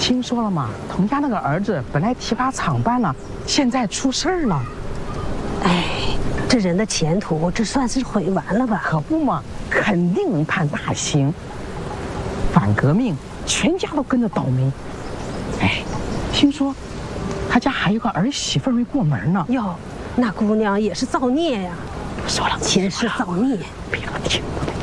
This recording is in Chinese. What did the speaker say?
听说了吗？他们家那个儿子本来提拔厂办了，现在出事儿了。 哎，这人的前途这算是毁完了吧？ 可不嘛，肯定能判大刑。反革命，全家都跟着倒霉。哎，听说他家还有个儿媳妇没过门呢。 哟，那姑娘也是造孽呀！ 不说了， 前世造孽。 别听。